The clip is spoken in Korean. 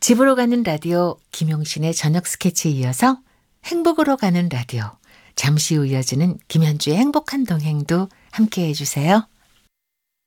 집으로 가는 라디오 김용신의 저녁 스케치에 이어서 행복으로 가는 라디오 잠시 후 이어지는 김현주의 행복한 동행도 함께해 주세요.